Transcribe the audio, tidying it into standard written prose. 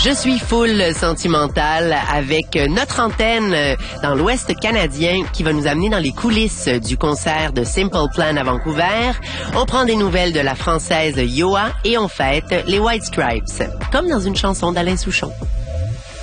Je suis full sentimentale avec notre antenne dans l'Ouest canadien qui va nous amener dans les coulisses du concert de Simple Plan à Vancouver. On prend des nouvelles de la française Yoa et on fête les White Stripes, comme dans une chanson d'Alain Souchon.